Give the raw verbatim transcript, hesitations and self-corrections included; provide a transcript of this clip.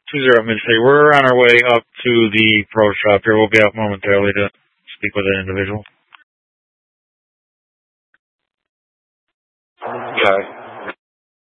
Two zero Mid-City. We're on our way up to the pro shop here. We'll be out momentarily to speak with an individual. Okay.